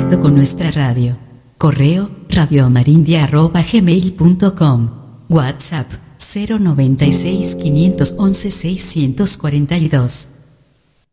contacto con nuestra radio. Correo radioamarindia@gmail.com. WhatsApp 096 511 642.